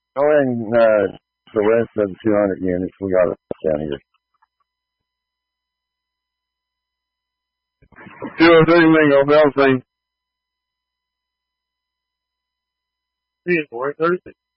Go ahead and the rest of the 200 units we got down here. 203 Mingo, Bell thing. 3 and 4, 36.